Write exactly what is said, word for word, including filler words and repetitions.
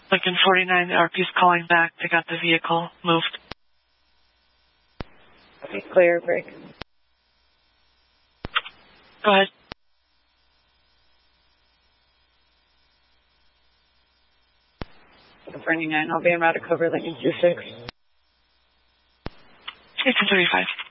Lincoln forty-nine, the R P's calling back. They got the vehicle moved. Okay, clear, break. Go ahead. Lincoln forty-nine, I'll be en route to cover Lincoln two six. Lincoln thirty-five.